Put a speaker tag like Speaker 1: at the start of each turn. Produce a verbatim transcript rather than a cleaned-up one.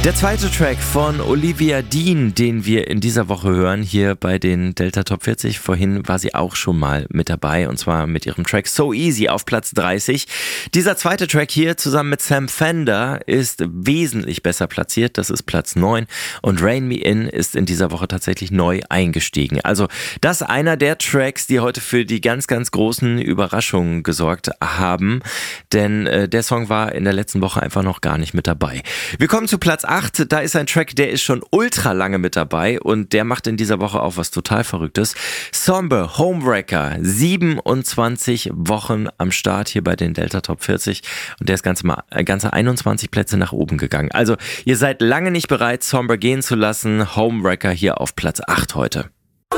Speaker 1: Der zweite Track von Olivia Dean, den wir in dieser Woche hören, hier bei den Delta Top vierzig. Vorhin war sie auch schon mal mit dabei, und zwar mit ihrem Track So Easy auf Platz dreißig. Dieser zweite Track hier zusammen mit Sam Fender ist wesentlich besser platziert, das ist Platz neun, und Rein Me In ist in dieser Woche tatsächlich neu eingestiegen. Also das ist einer der Tracks, die heute für die ganz, ganz großen Überraschungen gesorgt haben, denn äh, der Song war in der letzten Woche einfach noch gar nicht mit dabei. Wir kommen zu Platz acht. Da ist ein Track, der ist schon ultra lange mit dabei und der macht in dieser Woche auch was total Verrücktes. Sombre, Homewrecker, siebenundzwanzig Wochen am Start hier bei den Delta Top vierzig und der ist ganze, mal, ganze einundzwanzig Plätze nach oben gegangen. Also ihr seid lange nicht bereit, Sombre gehen zu lassen. Homewrecker hier auf Platz acht heute.